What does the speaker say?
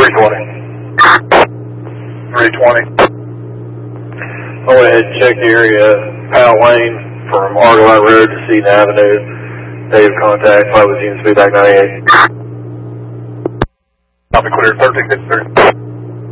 320. I went ahead and checked the area, Powell Lane from Argyle Road to Seaton Avenue. Negative contact, flight was units feedback 98. Copy, clear, 1353.